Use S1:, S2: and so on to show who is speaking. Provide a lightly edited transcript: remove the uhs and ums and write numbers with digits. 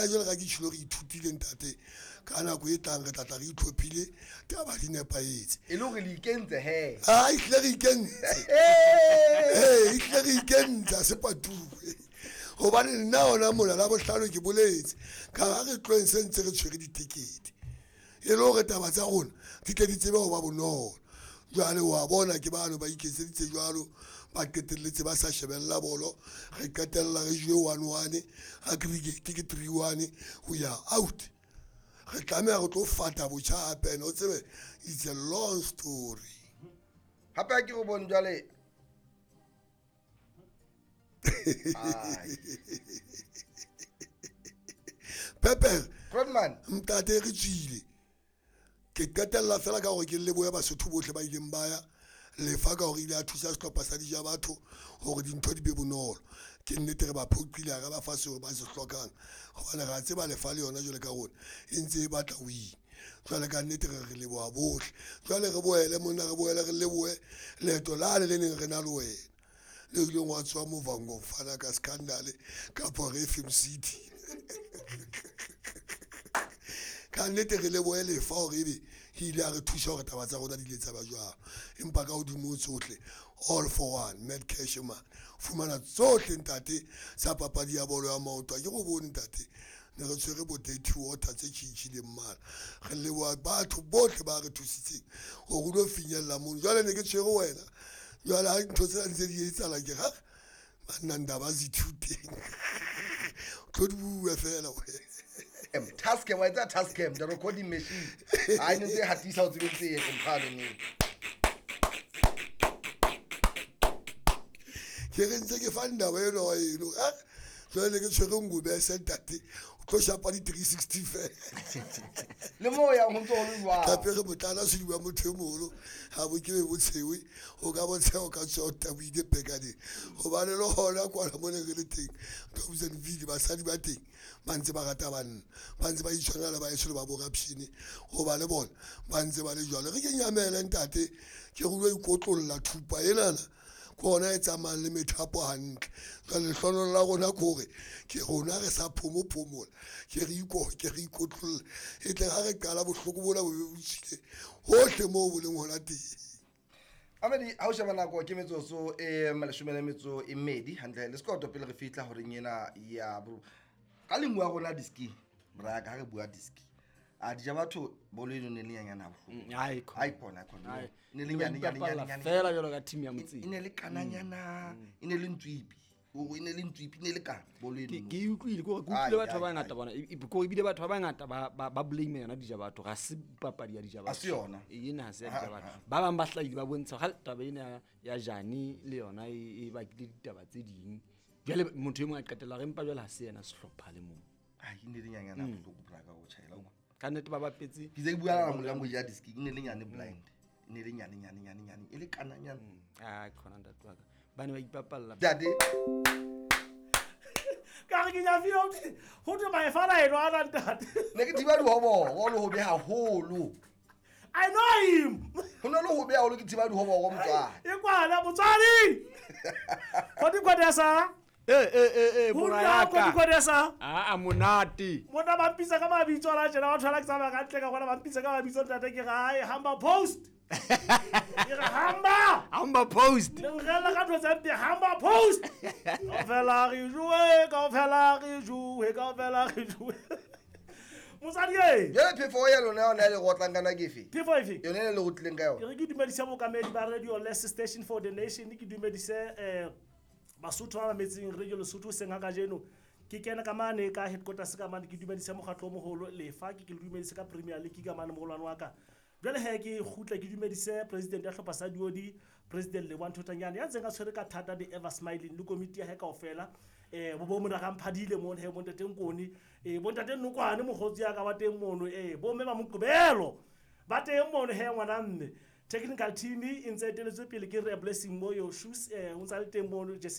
S1: jole ga ke tshilo re ithutile ntate ka nako e tlang re tlatla re itlhophile taba di nepaetse
S2: e le gore le ikentse he
S1: a itlile re ikentse itlile re ikentse se patue gobane nna ona mola la bohlano ke boletse ka ga re tloeng se ntse re tshwere ditekete e le gore taba tsa rona di tle di tsebe go ba bonolo jwale wa bona ke bano ba ikeseditse jwalo ba qeteletse ba sa shebella bolo re qetella re jwe 1-1 ha cricket ke 3-1 ho ya out re tlameha go tlo fata botjha hape no tsebe it's a long story
S2: hape ke go bona jwale
S1: Pepper
S2: Rodman
S1: mtate re tswile ke qetella fela ka gore ke leboya basotho bohle ba ileng baya lefa ka gore ile a thusa sehlopha sa dija batho gore dintho di be bonolo ke nnete re ba phoqile ga ba fa seo ba se hlokang gobane ga tseba lefa le yona jole ka rona e ntse e batla win jwale ka nnete re leboa bohle jwale re boele monna re boele re leboe leeto lale le neng re na le wena le ile ngwa tswa movango fana ka scandal ka por FM City ka nnete re leboe lefa gore ebe ile a re thusa gore taba tsa rona di letsa ba jwang empa ka hodimo tsohle all for one mad cash man fumana tsohle ntate sa papadi ya bolo ya maoto ke go bone ntate ne re tshwere bo dirty water tse tšhitšhileng mmala re leboa batho bohle ba re thusitseng go go lo finyella mono jwale ne ke tshwere wena jwale ha ntho tse ntse di etsala ke ga banna ndaba zithuteng tlo di bua fela wena
S2: Tascam wa etsa Tascam the recording machine ha ine tse hatisa o tsebetse e komphane ne
S1: ke re ntse ke fa ndaba eno wa eno jwale ke tshwere ngube se ntate o tlo shapa di 360 fe
S2: le mo ya ho ntso ho lwa
S1: tape re botlana se diwa motho e moholo ha bo ke be botshewe o ka botshewa ka tsota bo ile pekane go ba le lo hona kwa mo ne le teng thousand video basadi ba teng ba ntse ba rata banna ba ntse ba itshwana le ba itsholo ba bo rapshini go ba le bona ba ntse ba le jwalo re ke nyamela ntate ke go lo ikotlolla thupa enana kona e tsamayang le methapo hantle ka lehlono la rona kore ke rona re sa phomola ke re ikotlolla e tle ga re qala bohloko bona bo botsile hohle mo bo leng hona teng
S2: Amedi ha o sheba nako ke metsotso e maleshomela metso e mmedi hantle le skoto pele re fitla hore nyena ya ka lengwa rona diski bra ka re bua diski a dija batho bolo eno ne le nyanyana ai kona
S3: ne le nyanyana fela jalo ka team ya motse
S2: ine le kananyana ine le ntwipi o ine le ntwipi ne le kana bolo eno
S3: ke utlwile go utlwile batho ba ngata bona go ibile batho ba ngata ba blame yona dija batho ga se papadi ya dija batho
S2: a se yona
S3: e na se ya dija batho ba bang ba hlaile ba bontsha ga taba ena ya Jani le yona e ba ke ditaba tse ding jale motho e mo a qetela re mpa jale ha se yena se hlopha le mo
S2: ai ine le nyanyana go braka go chaela
S3: ka nnete ba bapetse
S2: ke bua la mo language ya diski ine le nyane blind ine le nyane e le kananyana
S3: a khona ndatwa ka bane ba ipapalla
S2: dade
S4: ka re ke nya feel ho tlo ba fara eno ana ntate
S2: ne ke thiba di hobo go lo ho be haholo
S4: I know him
S2: ho no lo ho be haholo ke thiba di hobo go motswa
S4: e kwana motswadi khodi kodesa
S3: borayaka
S4: kodesa
S3: a monate
S4: mona ba mpisa ka mabitso la jena ba thola ke tsaba ka ntle ka gona ba mpisa ka mabitso ntate ke gae hamba post ke re
S3: hamba post
S4: le ngela ka tlo tsampe hamba post ka fela re jue Mosadi e
S2: ye phefo ya lona ona le go tlangana ke fe
S4: phefo e fe
S2: yone le go tleng ka yona
S4: ke re ke dumedisa mo kamedi ba radio less station for the nation ke dumedise Basotho ba metseng radio Lesotho senga ka jeno ke kena ka mane ka headquarters ka mane ke dumedisa mogatlo mo holo lefa ke dumedisa ka Premier League ka mane mogolwana wa ka jwale he ke khutla ke dumedise president ya hlopha sa diodi president Lebohang Thotanyana ya tsenga tshwere ka thata di ever smiling le committee ya he kaofela bo mo ra mphadile mo he mo ntate nkoni bo ntate nnokwane mogotsi ya ka ba teng mono bo me ba mokobelo ba teng mono he ngwana mme technical team e ntse teletswe pele ke re blessing mo your shoes o ntse le teng mono